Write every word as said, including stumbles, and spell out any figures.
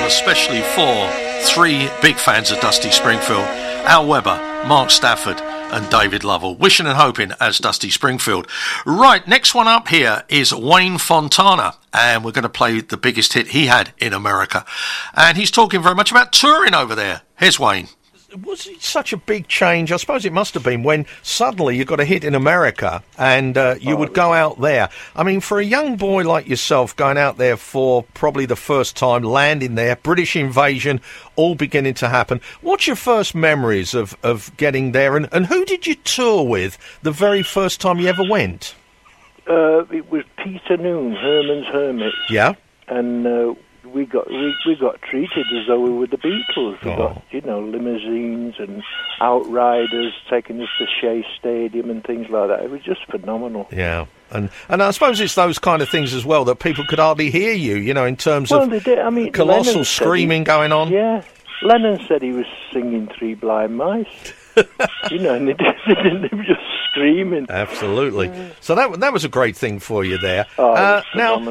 especially for three big fans of Dusty Springfield: Al Weber, Mark Stafford and David Lovell. Wishing and hoping as Dusty Springfield. Right, next one up here is Wayne Fontana, and we're going to play the biggest hit he had in America. And he's talking very much about touring over there. Here's Wayne. Was it such a big change? I suppose it must have been when suddenly you got a hit in America and uh, you would go out there. I mean, for a young boy like yourself going out there for probably the first time, landing there, British invasion, all beginning to happen. What's your first memories of, of getting there, and, and who did you tour with the very first time you ever went? Uh, it was Peter Noon, Herman's Hermits. Yeah. And uh, we got we, we got treated as though we were the Beatles. We Oh. got, you know, limousines and outriders taking us to Shea Stadium and things like that. It was just phenomenal. Yeah. And and I suppose it's those kind of things as well that people could hardly hear you, you know, in terms Well, of they did. I mean, colossal Lennon said screaming he- going on. Yeah. Lennon said he was singing Three Blind Mice. You know, and they, did, they, did, they were just screaming. Absolutely. So that that was a great thing for you there. Oh, it was uh, now, phenomenal.